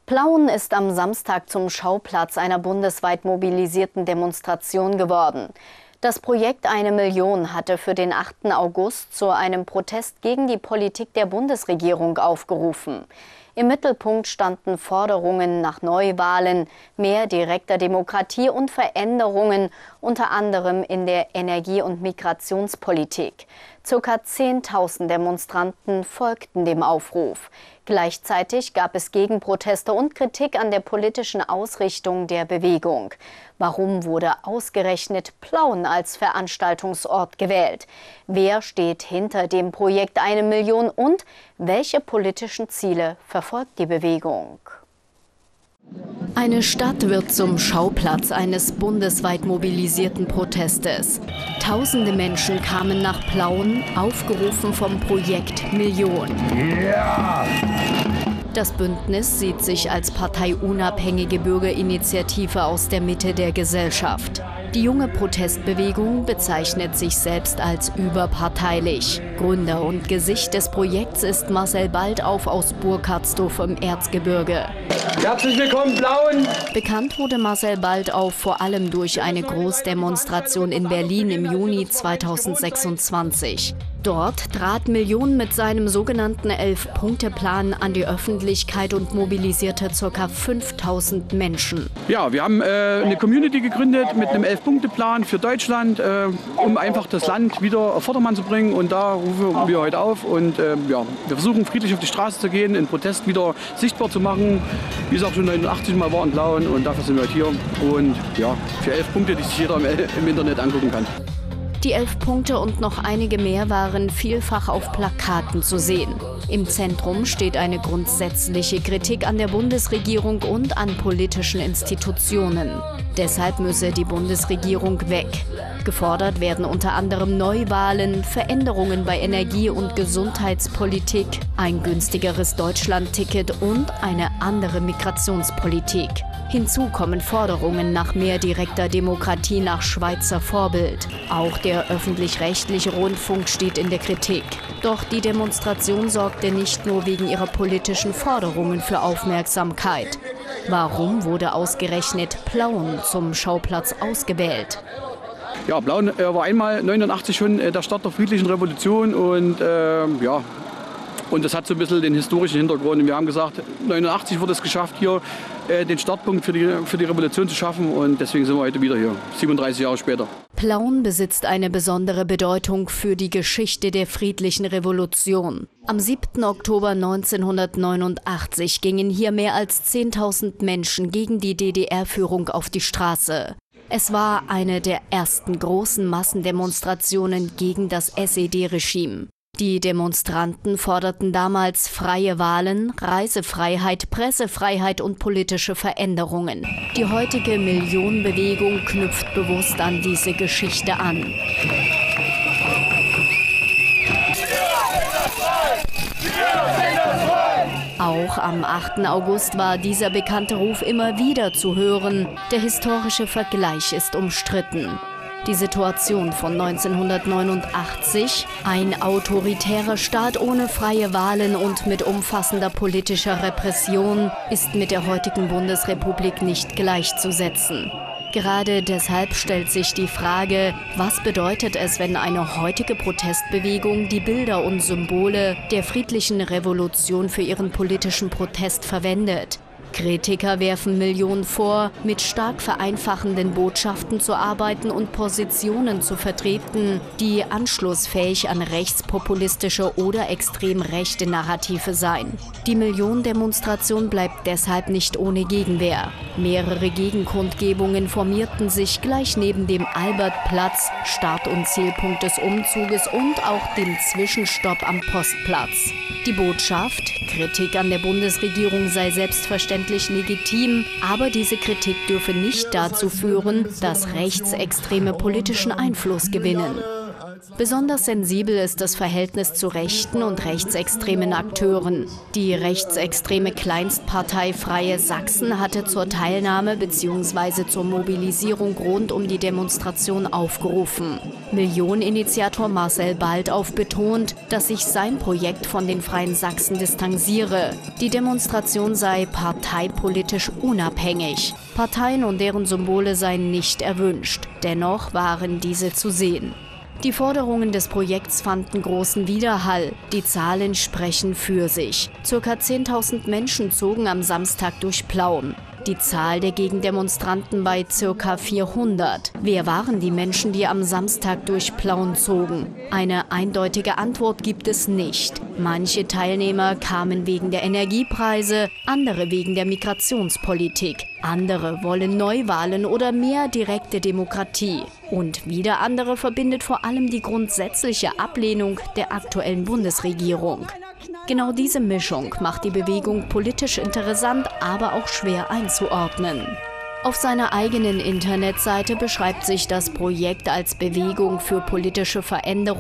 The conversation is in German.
Plauen ist am Samstag zum Schauplatz einer bundesweit mobilisierten Demonstration geworden. Das Projekt 1 Million hatte für den 8. August zu einem Protest gegen die Politik der Bundesregierung aufgerufen. Im Mittelpunkt standen Forderungen nach Neuwahlen, mehr direkter Demokratie und Veränderungen, unter anderem in der Energie- und Migrationspolitik. Circa 10.000 Demonstranten folgten dem Aufruf. Gleichzeitig gab es Gegenproteste und Kritik an der politischen Ausrichtung der Bewegung. Warum wurde ausgerechnet Plauen als Veranstaltungsort gewählt? Wer steht hinter dem Projekt 1 Million und welche politischen Ziele verfolgt die Bewegung? Eine Stadt wird zum Schauplatz eines bundesweit mobilisierten Protestes. Tausende Menschen kamen nach Plauen, aufgerufen vom Projekt Million. Ja! Das Bündnis sieht sich als parteiunabhängige Bürgerinitiative aus der Mitte der Gesellschaft. Die junge Protestbewegung bezeichnet sich selbst als überparteilich. Gründer und Gesicht des Projekts ist Marcel Baldauf aus Burkhardsdorf im Erzgebirge. Herzlich willkommen, Plauen! Bekannt wurde Marcel Baldauf vor allem durch eine Großdemonstration in Berlin im Juni 2026. Dort trat Million mit seinem sogenannten 11-Punkte-Plan an die Öffentlichkeit und mobilisierte ca. 5.000 Menschen. Ja, wir haben eine Community gegründet mit einem 11-Punkte-Plan für Deutschland, um einfach das Land wieder auf Vordermann zu bringen. Und da rufen wir heute auf und ja, wir versuchen friedlich auf die Straße zu gehen, den Protest wieder sichtbar zu machen, wie es auch schon 89 Mal war in Plauen, und dafür sind wir heute hier. Und ja, für 11 Punkte, die sich jeder im Internet angucken kann. Die 11 Punkte und noch einige mehr waren vielfach auf Plakaten zu sehen. Im Zentrum steht eine grundsätzliche Kritik an der Bundesregierung und an politischen Institutionen. Deshalb müsse die Bundesregierung weg. Gefordert werden unter anderem Neuwahlen, Veränderungen bei Energie- und Gesundheitspolitik, ein günstigeres Deutschland-Ticket und eine andere Migrationspolitik. Hinzu kommen Forderungen nach mehr direkter Demokratie nach Schweizer Vorbild. Auch der öffentlich-rechtliche Rundfunk steht in der Kritik. Doch die Demonstration sorgte nicht nur wegen ihrer politischen Forderungen für Aufmerksamkeit. Warum wurde ausgerechnet Plauen zum Schauplatz ausgewählt? Ja, Plauen war einmal 89 schon der Start der friedlichen Revolution und ja. Und das hat so ein bisschen den historischen Hintergrund. Und wir haben gesagt, 89 wurde es geschafft, hier den Startpunkt für die Revolution zu schaffen. Und deswegen sind wir heute wieder hier, 37 Jahre später. Plauen besitzt eine besondere Bedeutung für die Geschichte der friedlichen Revolution. Am 7. Oktober 1989 gingen hier mehr als 10.000 Menschen gegen die DDR-Führung auf die Straße. Es war eine der ersten großen Massendemonstrationen gegen das SED-Regime. Die Demonstranten forderten damals freie Wahlen, Reisefreiheit, Pressefreiheit und politische Veränderungen. Die heutige Millionenbewegung knüpft bewusst an diese Geschichte an. Auch am 8. August war dieser bekannte Ruf immer wieder zu hören. Der historische Vergleich ist umstritten. Die Situation von 1989, ein autoritärer Staat ohne freie Wahlen und mit umfassender politischer Repression, ist mit der heutigen Bundesrepublik nicht gleichzusetzen. Gerade deshalb stellt sich die Frage, was bedeutet es, wenn eine heutige Protestbewegung die Bilder und Symbole der friedlichen Revolution für ihren politischen Protest verwendet? Kritiker werfen Million vor, mit stark vereinfachenden Botschaften zu arbeiten und Positionen zu vertreten, die anschlussfähig an rechtspopulistische oder extrem rechte Narrative seien. Die Millionendemonstration bleibt deshalb nicht ohne Gegenwehr. Mehrere Gegenkundgebungen formierten sich gleich neben dem Albertplatz, Start- und Zielpunkt des Umzuges, und auch dem Zwischenstopp am Postplatz. Die Botschaft: Kritik an der Bundesregierung sei selbstverständlich legitim, aber diese Kritik dürfe nicht dazu führen, dass Rechtsextreme politischen Einfluss gewinnen. Besonders sensibel ist das Verhältnis zu rechten und rechtsextremen Akteuren. Die rechtsextreme Kleinstpartei Freie Sachsen hatte zur Teilnahme bzw. zur Mobilisierung rund um die Demonstration aufgerufen. Millioneninitiator Marcel Baldauf betont, dass sich sein Projekt von den Freien Sachsen distanziere. Die Demonstration sei parteipolitisch unabhängig. Parteien und deren Symbole seien nicht erwünscht. Dennoch waren diese zu sehen. Die Forderungen des Projekts fanden großen Widerhall. Die Zahlen sprechen für sich. Circa 10.000 Menschen zogen am Samstag durch Plauen. Die Zahl der Gegendemonstranten bei ca. 400. Wer waren die Menschen, die am Samstag durch Plauen zogen? Eine eindeutige Antwort gibt es nicht. Manche Teilnehmer kamen wegen der Energiepreise, andere wegen der Migrationspolitik. Andere wollen Neuwahlen oder mehr direkte Demokratie. Und wieder andere verbindet vor allem die grundsätzliche Ablehnung der aktuellen Bundesregierung. Genau diese Mischung macht die Bewegung politisch interessant, aber auch schwer einzuordnen. Auf seiner eigenen Internetseite beschreibt sich das Projekt als Bewegung für politische Veränderung